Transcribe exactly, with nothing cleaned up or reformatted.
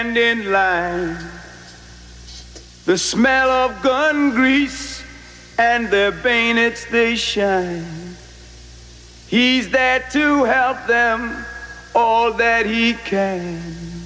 stand in line. The smell of gun grease and their bayonets they shine. He's there to help them all that he can.